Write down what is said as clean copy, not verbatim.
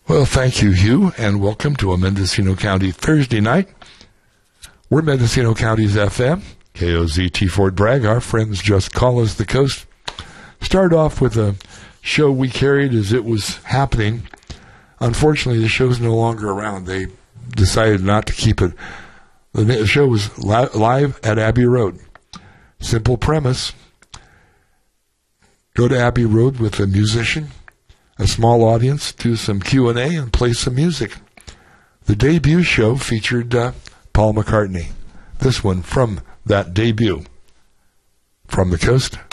Well, thank you, Hugh, and welcome to a Mendocino County Thursday night. We're Mendocino County's FM, KOZT Fort Bragg. Our friends just call us the coast. Start off with a show we carried as it was happening. Unfortunately, the show's no longer around. They decided not to keep it. The show was live at Abbey Road. Simple premise. Go to Abbey Road with a musician, a small audience, do some Q&A, and play some music. The debut show featured Paul McCartney. This one from that debut. From the coast